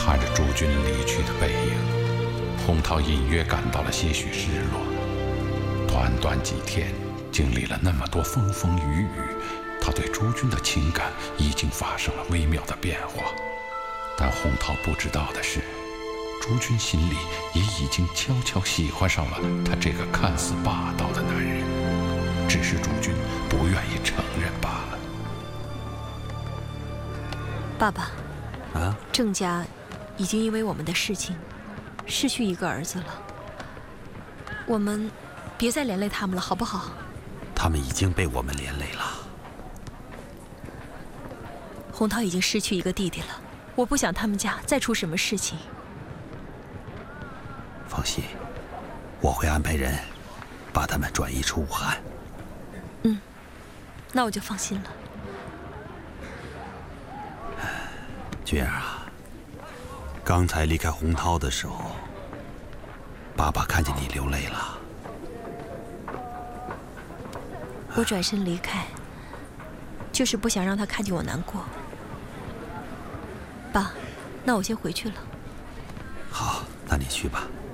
看着诸君离去的背影，洪涛隐约感到了些许失落。短短几天，经历了那么多风风雨雨，他对诸君的情感已经发生了微妙的变化。但洪涛不知道的是，诸君心里也已经悄悄喜欢上了他这个看似霸道的男人，只是诸君不愿意承认罢了。 爸爸， 啊， 郑家已经因为我们的事情失去一个儿子了，我们别再连累他们了，好不好？ 他们已经被我们连累了。 洪涛已经失去一个弟弟了，我不想他们家再出什么事情。 放心，我会安排人把他们转移出武汉。 那我就放心了。 君儿啊，刚才离开洪涛的时候，爸爸看见你流泪了。 我转身离开，就是不想让他看见我难过。爸，那我先回去了。 好，那你去吧。